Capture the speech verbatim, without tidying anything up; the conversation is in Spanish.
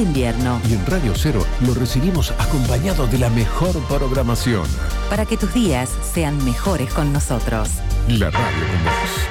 este invierno. Y en Radio Cero lo recibimos acompañado de la mejor programación. Para que tus días sean mejores con nosotros. La radio con vos.